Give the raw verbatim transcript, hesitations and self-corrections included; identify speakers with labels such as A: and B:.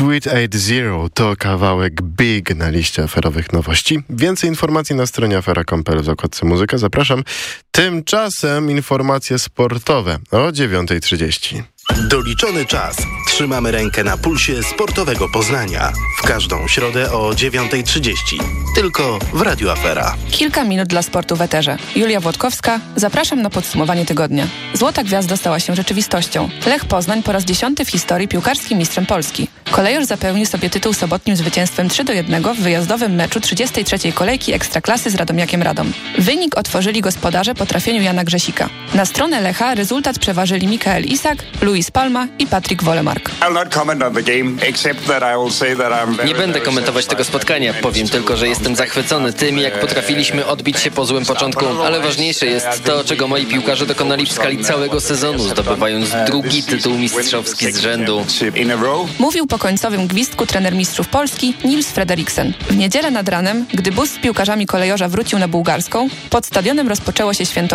A: Sweet Eight Zero to kawałek big na liście aferowych nowości. Więcej informacji na stronie afera kropka com kropka pe el w zakładce muzyka. Zapraszam. Tymczasem informacje sportowe o dziewiąta trzydzieści.
B: Doliczony czas. Trzymamy rękę na pulsie sportowego Poznania. W każdą środę o dziewiąta trzydzieści. Tylko w Radiu Afera.
C: Kilka minut dla sportu w eterze. Julia Włodkowska. Zapraszam na podsumowanie tygodnia. Złota gwiazda stała się rzeczywistością. Lech Poznań po raz dziesiąty w historii piłkarskim mistrzem Polski. Kolejorz zapełnił sobie tytuł sobotnim zwycięstwem trzy do jednego w wyjazdowym meczu trzydziestej trzeciej kolejki Ekstraklasy z Radomiakiem Radom. Wynik otworzyli gospodarze po trafieniu Jana Grzesika. Na stronę Lecha rezultat przeważyli Mikael Isak, Luis Palma i Patryk Wolemark.
D: Nie będę komentować tego spotkania. Powiem tylko, że jestem zachwycony tym, jak potrafiliśmy odbić się po złym początku. Ale ważniejsze jest to, czego moi piłkarze dokonali w skali całego sezonu, zdobywając drugi tytuł mistrzowski z rzędu.
C: Mówił po końcowym gwizdku trener mistrzów Polski Nils Frederiksen. W niedzielę nad ranem, gdy bus z piłkarzami kolejorza wrócił na Bułgarską, pod stadionem rozpoczęło się święto